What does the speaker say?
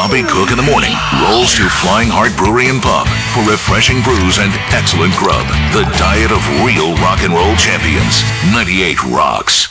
Bobby Cook in the morning rolls to Flying Heart Brewery and Pub for refreshing brews and excellent grub. The diet of real rock and roll champions. 98 Rocks.